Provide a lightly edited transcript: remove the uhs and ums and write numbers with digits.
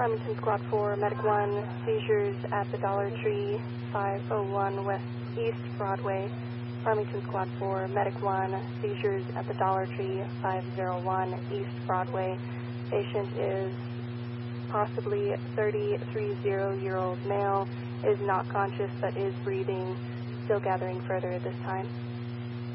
Farmington Squad 4, Medic 1, seizures at the Dollar Tree, 501 West East Broadway. Farmington Squad 4, Medic 1, seizures at the Dollar Tree, 501 East Broadway. Patient is possibly 33-year-old male, is not conscious but is breathing, still gathering further at this time.